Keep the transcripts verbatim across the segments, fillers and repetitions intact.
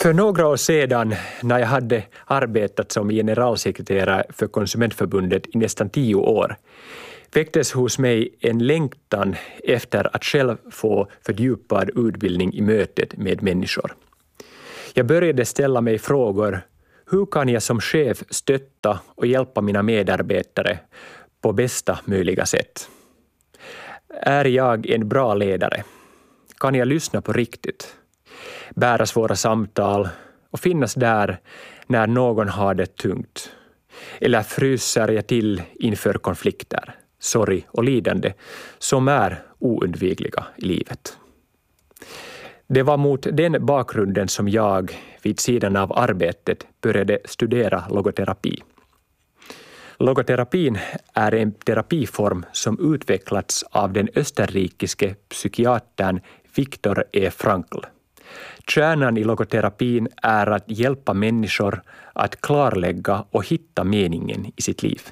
För några år sedan, när jag hade arbetat som generalsekreterare för Konsumentförbundet i nästan tio år, väcktes hos mig en längtan efter att själv få fördjupad utbildning i mötet med människor. Jag började ställa mig frågor: hur kan jag som chef stötta och hjälpa mina medarbetare på bästa möjliga sätt? Är jag en bra ledare? Kan jag lyssna på riktigt? Bära svåra samtal och finnas där när någon har det tungt? Eller fryser jag till inför konflikter, sorg och lidande som är oundvikliga i livet? Det var mot den bakgrunden som jag vid sidan av arbetet började studera logoterapi. Logoterapin är en terapiform som utvecklats av den österrikiske psykiatern Viktor E. Frankl. Kärnan i logoterapin är att hjälpa människor att klarlägga och hitta meningen i sitt liv.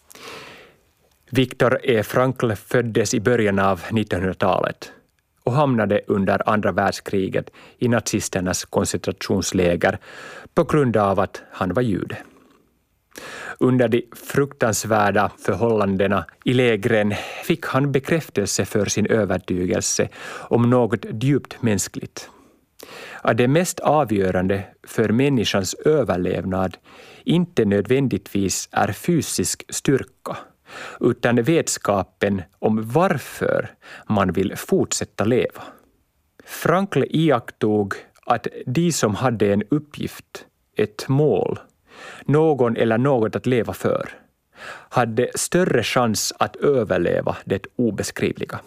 Viktor E. Frankl föddes i början av nittonhundratalet och hamnade under andra världskriget i nazisternas koncentrationsläger på grund av att han var jude. Under de fruktansvärda förhållandena i lägren fick han bekräftelse för sin övertygelse om något djupt mänskligt. Att det mest avgörande för människans överlevnad inte nödvändigtvis är fysisk styrka, utan vetskapen om varför man vill fortsätta leva. Frankl iakttog att de som hade en uppgift, ett mål, någon eller något att leva för, hade större chans att överleva det obeskrivliga.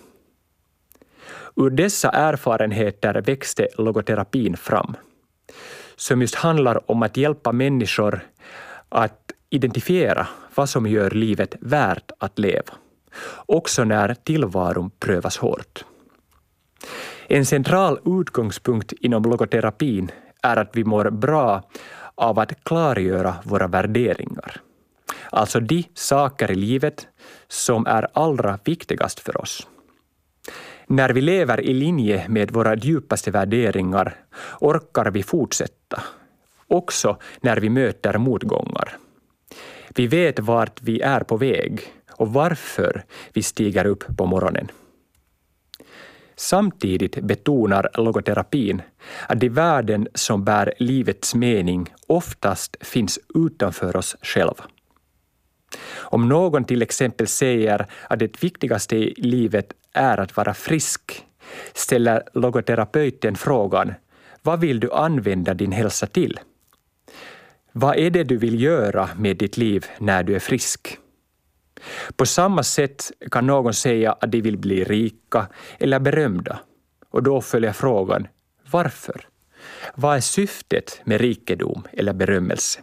Ur dessa erfarenheter växte logoterapin fram, som just handlar om att hjälpa människor att identifiera vad som gör livet värt att leva, också när tillvaron prövas hårt. En central utgångspunkt inom logoterapin är att vi mår bra av att klargöra våra värderingar, alltså de saker i livet som är allra viktigast för oss. När vi lever i linje med våra djupaste värderingar orkar vi fortsätta, också när vi möter motgångar. Vi vet vart vi är på väg och varför vi stiger upp på morgonen. Samtidigt betonar logoterapin att de värden som bär livets mening oftast finns utanför oss själva. Om någon till exempel säger att det viktigaste i livet är att vara frisk, ställer logoterapeuten frågan: vad vill du använda din hälsa till? Vad är det du vill göra med ditt liv när du är frisk? På samma sätt kan någon säga att de vill bli rika eller berömda, och då följer frågan: varför? Vad är syftet med rikedom eller berömmelse?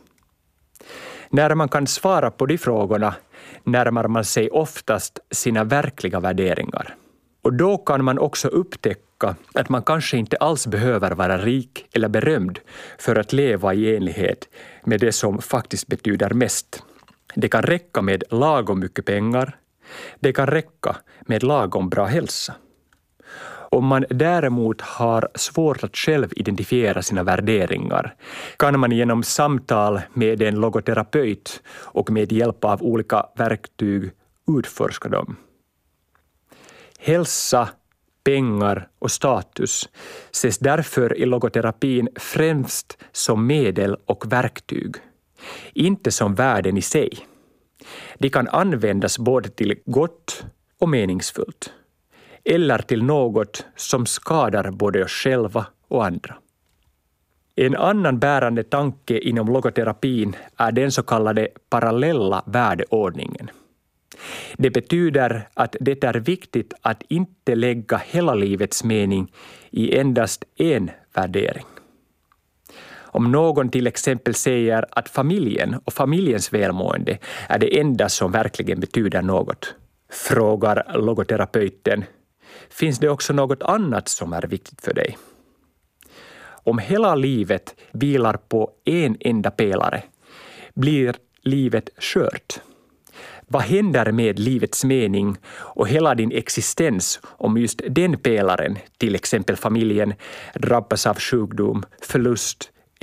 När man kan svara på de frågorna närmar man sig oftast sina verkliga värderingar. Och då kan man också upptäcka att man kanske inte alls behöver vara rik eller berömd för att leva i enlighet med det som faktiskt betyder mest. Det kan räcka med lagom mycket pengar. Det kan räcka med lagom bra hälsa. Om man däremot har svårt att själv identifiera sina värderingar kan man genom samtal med en logoterapeut och med hjälp av olika verktyg utforska dem. Hälsa, pengar och status ses därför i logoterapin främst som medel och verktyg, inte som värden i sig. De kan användas både till gott och meningsfullt, eller till något som skadar både oss själva och andra. En annan bärande tanke inom logoterapin är den så kallade parallella värdeordningen. Det betyder att det är viktigt att inte lägga hela livets mening i endast en värdering. Om någon till exempel säger att familjen och familjens välmående är det enda som verkligen betyder något, frågar logoterapeuten: finns det också något annat som är viktigt för dig? Om hela livet vilar på en enda pelare blir livet skört. Vad händer med livets mening och hela din existens om just den pelaren, till exempel familjen, drabbas av sjukdom, förlust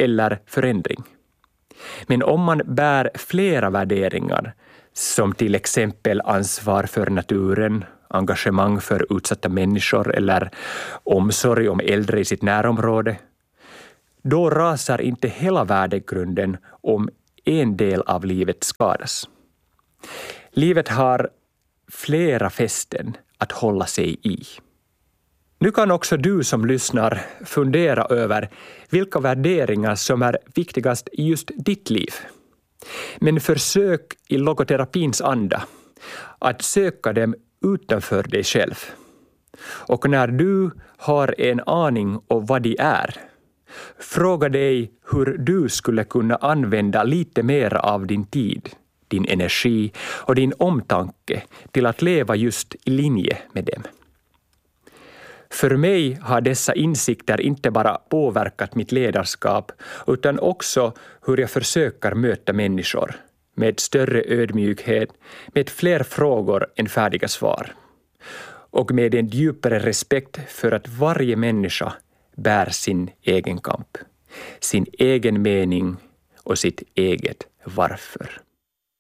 eller förändring. Men om man bär flera värderingar, som till exempel ansvar för naturen, engagemang för utsatta människor eller omsorg om äldre i sitt närområde, då rasar inte hela värdegrunden om en del av livet skadas. Livet har flera fästen att hålla sig i. Nu kan också du som lyssnar fundera över vilka värderingar som är viktigast i just ditt liv. Men försök i logoterapins anda att söka dem utanför dig själv. Och när du har en aning om vad de är, fråga dig hur du skulle kunna använda lite mer av din tid, din energi och din omtanke till att leva just i linje med dem. För mig har dessa insikter inte bara påverkat mitt ledarskap utan också hur jag försöker möta människor med större ödmjukhet, med fler frågor än färdiga svar och med en djupare respekt för att varje människa bär sin egen kamp, sin egen mening och sitt eget varför.